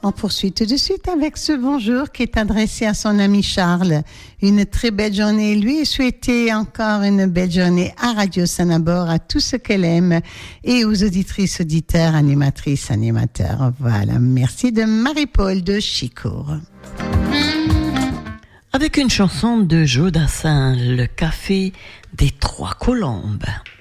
On poursuit tout de suite avec ce bonjour qui est adressé à son ami Charles. Une très belle journée. Lui et souhaiter encore une belle journée à Radio Sanabor, à tout ce qu'elle aime et aux auditrices, auditeurs, animatrices, animateurs. Voilà. Merci de Marie-Paul de Chicourt. Avec une chanson de Joe Dassin, Le Café des Trois Colombes.